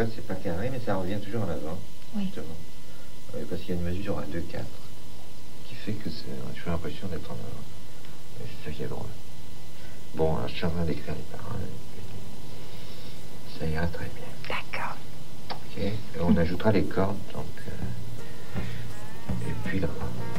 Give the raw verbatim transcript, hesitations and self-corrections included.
fait, c'est pas carré, mais ça revient toujours en avant. Oui. Justement. Oui, parce qu'il y a une mesure à deux quatre qui fait que c'est, on a toujours l'impression d'être en avant. Et c'est ça qui est drôle. Bon, alors, je suis en train d'écrire les paroles. Ça ira très bien. D'accord. Ok. Et on ajoutera les cordes, donc. Euh, et puis là.